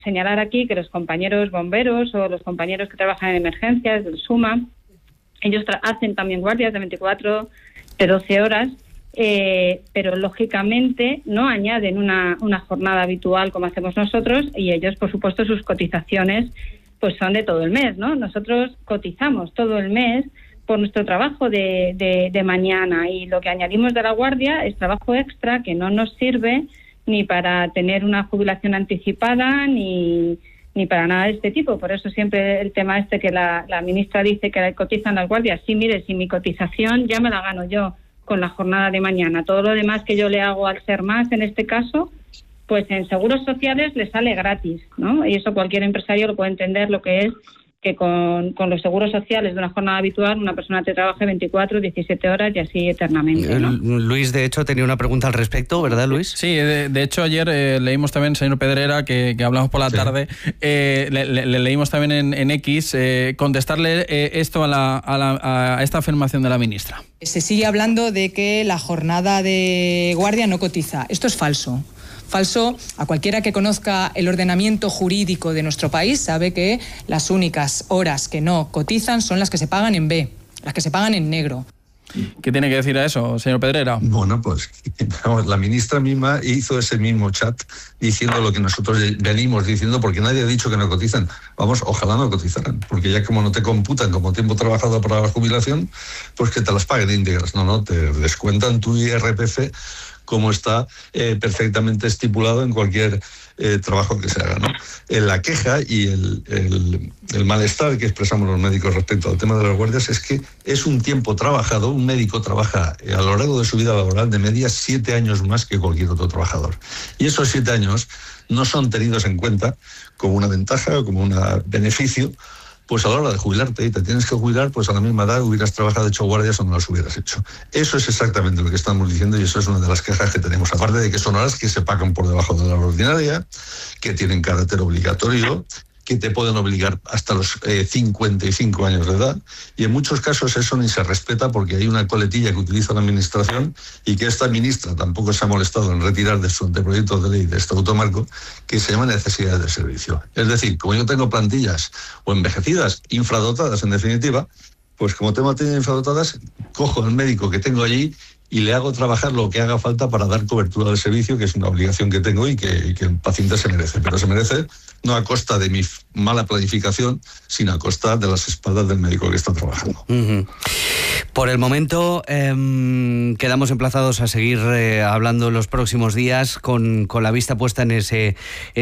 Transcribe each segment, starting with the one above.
señalar aquí que los compañeros bomberos o los compañeros que trabajan en emergencias del SUMA, ellos hacen también guardias de 24, de 12 horas, pero lógicamente no añaden una jornada habitual como hacemos nosotros, y ellos, por supuesto, sus cotizaciones pues son de todo el mes, ¿no? Nosotros cotizamos todo el mes por nuestro trabajo de mañana, y lo que añadimos de la guardia es trabajo extra que no nos sirve ni para tener una jubilación anticipada ni para nada de este tipo. Por eso siempre el tema que la ministra dice que cotizan las guardias. Sí, mire, si mi cotización ya me la gano yo con la jornada de mañana. Todo lo demás que yo le hago al ser más, en este caso, pues en seguros sociales le sale gratis, ¿no? Y eso cualquier empresario lo puede entender, lo que es que con los seguros sociales de una jornada habitual una persona te trabaje 24, 17 horas y así eternamente, ¿no? Luis, de hecho, tenía una pregunta al respecto, ¿verdad, Luis? Sí, de hecho ayer leímos también, señor Pedrera, que hablamos por la tarde, le leímos también en X, contestarle esto a esta afirmación de la ministra. Se sigue hablando de que la jornada de guardia no cotiza. Esto es falso. Falso. A cualquiera que conozca el ordenamiento jurídico de nuestro país sabe que las únicas horas que no cotizan son las que se pagan en B, las que se pagan en negro. ¿Qué tiene que decir a eso, señor Pedrera? Bueno, pues la ministra misma hizo ese mismo chat diciendo lo que nosotros venimos diciendo, porque nadie ha dicho que no cotizan. Vamos, ojalá no cotizaran, porque ya como no te computan como tiempo trabajado para la jubilación, pues que te las paguen íntegras. No, te descuentan tu IRPF como está perfectamente estipulado en cualquier trabajo que se haga, ¿no? La queja y el malestar que expresamos los médicos respecto al tema de las guardias es que es un tiempo trabajado. Un médico trabaja a lo largo de su vida laboral de media 7 años más que cualquier otro trabajador. Y esos 7 años no son tenidos en cuenta como una ventaja o como un beneficio, pues a la hora de jubilarte, y te tienes que jubilar, pues a la misma edad hubieras trabajado, hecho guardias o no las hubieras hecho. Eso es exactamente lo que estamos diciendo, y eso es una de las quejas que tenemos. Aparte de que son horas que se pagan por debajo de la hora ordinaria, que tienen carácter obligatorio, que te pueden obligar hasta los 55 años de edad, y en muchos casos eso ni se respeta, porque hay una coletilla que utiliza la administración, y que esta ministra tampoco se ha molestado en retirar de su anteproyecto de ley de estatuto marco, que se llama necesidades de servicio. Es decir, como yo tengo plantillas o envejecidas, infradotadas en definitiva, pues como tengo plantillas infradotadas, cojo al médico que tengo allí y le hago trabajar lo que haga falta para dar cobertura del servicio, que es una obligación que tengo y que el paciente se merece. Pero se merece no a costa de mi mala planificación, sino a costa de las espaldas del médico que está trabajando. Por el momento quedamos emplazados a seguir hablando en los próximos días con la vista puesta en ese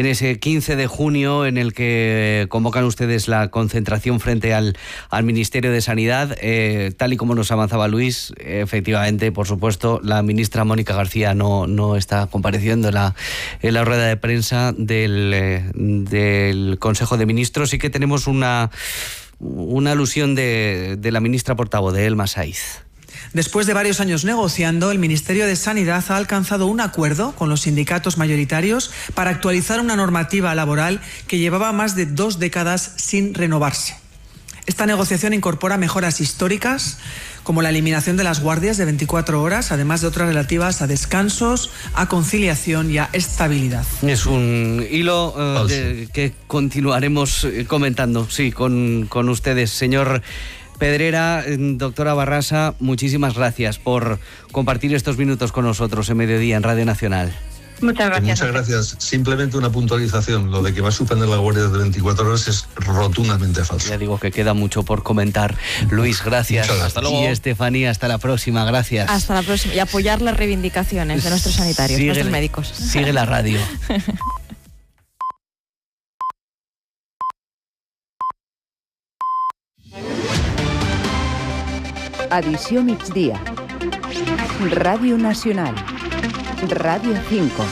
15 de junio en el que convocan ustedes la concentración frente al Ministerio de Sanidad. Tal y como nos avanzaba Luis, efectivamente, por supuesto, la ministra Mónica García no está compareciendo en la rueda de prensa del Consejo de Ministros. Sí que tenemos una alusión de la ministra portavoz, de Elma Saiz. Después de varios años negociando, el Ministerio de Sanidad ha alcanzado un acuerdo con los sindicatos mayoritarios para actualizar una normativa laboral que llevaba más de 2 décadas sin renovarse. Esta negociación incorpora mejoras históricas, como la eliminación de las guardias de 24 horas, además de otras relativas a descansos, a conciliación y a estabilidad. Es un hilo que continuaremos comentando, sí, con ustedes. Señor Pedrera, doctora Barrasa, muchísimas gracias por compartir estos minutos con nosotros en Mediodía, en Radio Nacional. Muchas gracias. Muchas gracias. Simplemente una puntualización. Lo de que va a suspender la guardia de 24 horas es rotundamente falso. Ya digo que queda mucho por comentar. Luis, gracias. Hasta luego. Y Estefanía, hasta la próxima. Gracias. Hasta la próxima. Y apoyar las reivindicaciones de nuestros sanitarios, nuestros médicos. Sigue la radio. Edició migdia. Ràdio Nacional. Ràdio 5.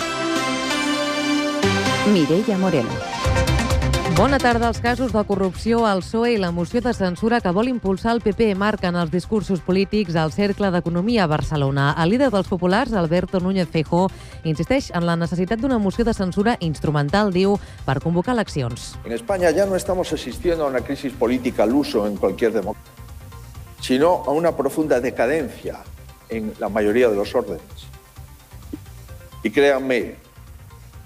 Mireia Moreno. Bona tarda. Els casos de corrupció al PSOE i la moció de censura que vol impulsar el PP marquen els discursos polítics al Cercle d'Economia a Barcelona. El líder dels populars, Alberto Núñez Feijóo, insisteix en la necessitat d'una moció de censura instrumental, diu, per convocar eleccions. En España ya no estamos asistiendo a una crisis política al uso en cualquier democracia, sino a una profunda decadencia en la mayoría de los órdenes. Y créanme,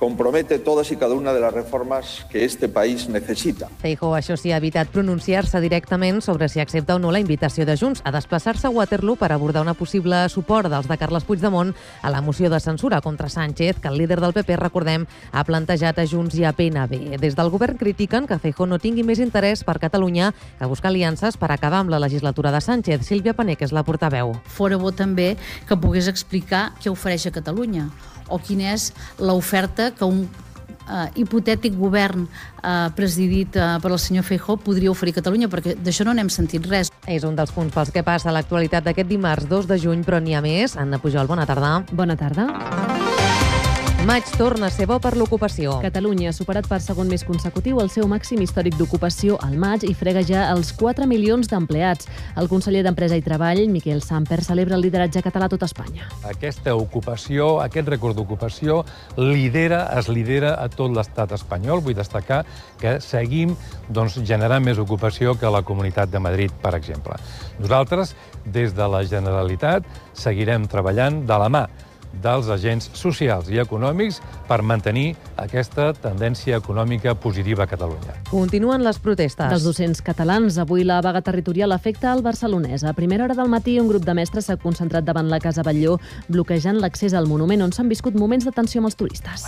compromete todas y cada una de las reformas que este país necesita. Feijóo, això sí, ha evitat pronunciar-se directament sobre si accepta o no la invitació de Junts a desplaçar-se a Waterloo per abordar una possible suport dels de Carles Puigdemont a la moció de censura contra Sánchez, que el líder del PP, recordem, ha plantejat a Junts i a PNB. Des del govern critiquen que Feijóo no tingui més interès per Catalunya que buscar aliances per acabar amb la legislatura de Sánchez. Sílvia Pané, que és la portaveu. Fora bo també que pogués explicar què ofereix a Catalunya o quina és l'oferta que un hipotètic govern presidit per el senyor Feijóo podria oferir a Catalunya, perquè d'això no n'hem sentit res. És un dels punts pels que passa a l'actualitat d'aquest dimarts 2 de juny, però n'hi ha més. Anna Pujol, bona tarda. Bona tarda. Maig torna a ser bo per l'ocupació. Catalunya ha superat per segon mes consecutiu el seu màxim històric d'ocupació al maig i frega ja els 4 milions d'empleats. El conseller d'Empresa i Treball, Miquel Samper, celebra el lideratge català a tot Espanya. Aquesta ocupació, aquest rècord d'ocupació, es lidera a tot l'estat espanyol. Vull destacar que seguim generant més ocupació que la Comunitat de Madrid, per exemple. Nosaltres, des de la Generalitat, seguirem treballant de la mà dels agents socials i econòmics per mantenir aquesta tendència econòmica positiva a Catalunya. Continuen les protestes. Dels docents catalans, avui la vaga territorial afecta el barcelonès. A primera hora del matí, un grup de mestres s'ha concentrat davant la Casa Batlló, bloquejant l'accés al monument, on s'han viscut moments de tensió amb els turistes.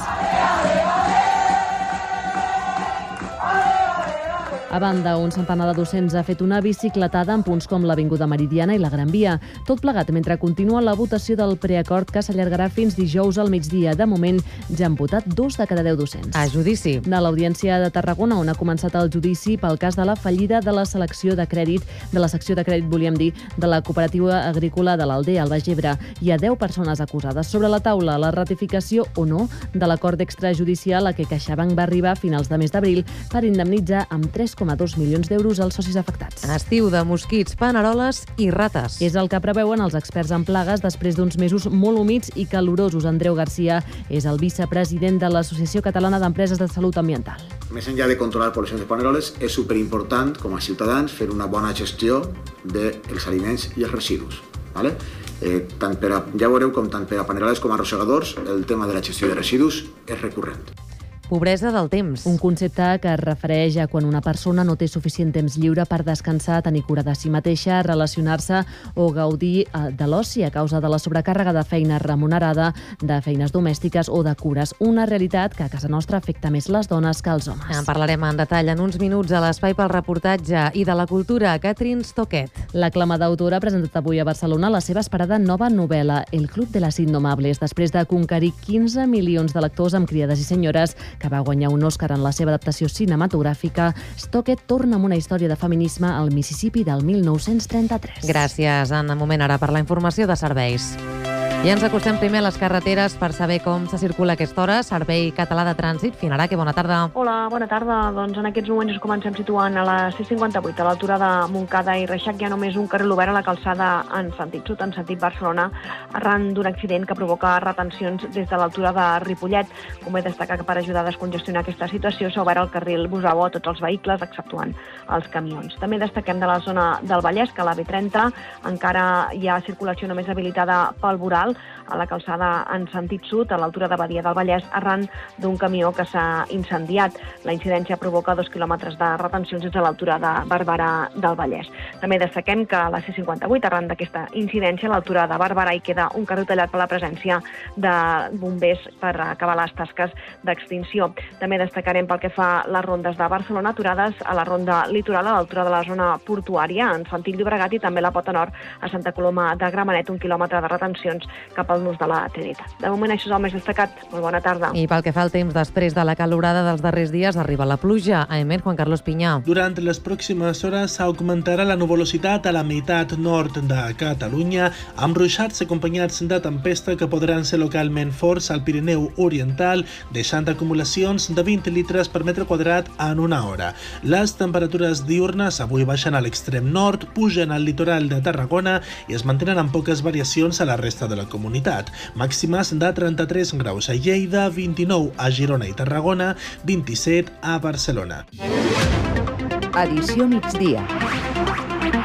A banda, un centenar de docents ha fet una bicicletada en punts com l'Avinguda Meridiana i la Gran Via. Tot plegat mentre continua la votació del preacord que s'allargarà fins dijous al migdia. De moment, ja han votat 2 de cada 10 docents. A judici. De l'Audiència de Tarragona, on ha començat el judici pel cas de la fallida de la secció de crèdit, de la cooperativa agrícola de l'Aldea, al Baix Ebre. Hi ha 10 persones acusades. Sobre la taula, la ratificació o no de l'acord extrajudicial a què CaixaBank va arribar a finals de mes d'abril per indemnitzar amb 3,2 milions d'euros als socis afectats. Estiu de mosquits, paneroles i rates. És el que preveuen els experts en plagues després d'uns mesos molt humits i calorosos. Andreu García és el vicepresident de l'Associació Catalana d'Empreses de Salut Ambiental. Més enllà de controlar poblacions de paneroles, és superimportant, com a ciutadans, fer una bona gestió dels aliments i els residus. Vale? Ja veureu com tant per a paneroles com a arrossegadors el tema de la gestió de residus és recurrent. Pobresa del temps. Un concepte que es refereix a quan una persona no té suficient temps lliure per descansar, tenir cura de si mateixa, relacionar-se o gaudir de l'oci a causa de la sobrecàrrega de feina remunerada, de feines domèstiques o de cures. Una realitat que a casa nostra afecta més les dones que els homes. En parlarem en detall en uns minuts a l'Espai pel Reportatge i de la Cultura. Catherine Stoquet. L'aclamada autora ha presentat avui a Barcelona la seva esperada nova novel·la, El Club de las Indomables, després de conquerir 15 milions de lectors amb Criades i senyores, que va guanyar un Òscar en la seva adaptació cinematogràfica. Stoquet torna amb una història de feminisme al Mississippi del 1933. Gràcies, Anna. Moment ara per la informació de serveis. I ens acostem primer a les carreteres per saber com se circula a aquesta hora. Servei Català de Trànsit. Finarà, bona tarda. Hola, bona tarda. Doncs en aquests moments ens comencem situant a la C58, a l'altura de Montcada i Reixac. Hi ha només un carril obert a la calçada en sentit sud, en sentit Barcelona, arran d'un accident que provoca retencions des de l'altura de Ripollet. Convé destacar que per ajudar a descongestionar aquesta situació s'ha obert el carril Busau a tots els vehicles, exceptuant els camions. També destaquem de la zona del Vallès que a la B30 encara hi ha circulació només habilitada pel voral, a la calçada en sentit sud, a l'altura de Badia del Vallès, arran d'un camió que s'ha incendiat. La incidència provoca 2 quilòmetres de retencions des de l'altura de Barberà del Vallès. També destaquem que a la C58, arran d'aquesta incidència, a l'altura de Barberà hi queda un carril tallat per la presència de bombers per acabar les tasques d'extinció. També destacarem pel que fa les rondes de Barcelona, aturades a la ronda litoral, a l'altura de la zona portuària, en sentit Llobregat, i també la Pota Nord a Santa Coloma de Gramenet, 1 quilòmetre de retencions cap al nus de la Trinitat. De moment això és el més destacat. Molt bona tarda. I pel que fa al temps, després de la calorada dels darrers dies, arriba la pluja. A Emer, Juan Carlos Piña. Durant les pròximes hores augmentarà la nuvolositat a la meitat nord de Catalunya, amb ruixats acompanyats de tempesta que podran ser localment forts al Pirineu Oriental, deixant acumulacions de 20 litres per metre quadrat en una hora. Les temperatures diurnes avui baixen a l'extrem nord, pugen al litoral de Tarragona i es mantenen amb poques variacions a la resta de la comunitat. Màximes de 33 graus a Lleida, 29 a Girona i Tarragona, 27 a Barcelona. Edició migdia.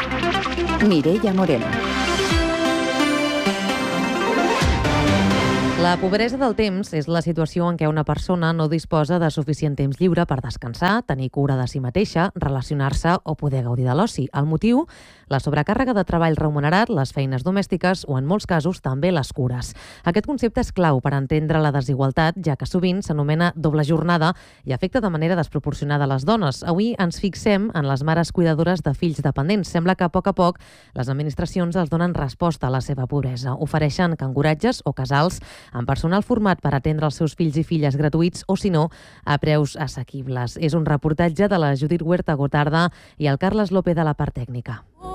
Mireia Moreno. La pobresa del temps és la situació en què una persona no disposa de suficient temps lliure per descansar, tenir cura de si mateixa, relacionar-se o poder gaudir de l'oci. El motiu? La sobrecàrrega de treball remunerat, les feines domèstiques o, en molts casos, també les cures. Aquest concepte és clau per entendre la desigualtat, ja que sovint s'anomena doble jornada i afecta de manera desproporcionada les dones. Avui ens fixem en les mares cuidadores de fills dependents. Sembla que a poc les administracions els donen resposta a la seva pobresa. Ofereixen canguratges o casals amb personal format per atendre els seus fills i filles gratuïts o, si no, a preus assequibles. És un reportatge de la Judit Huerta Gotarda i el Carles López de la part tècnica.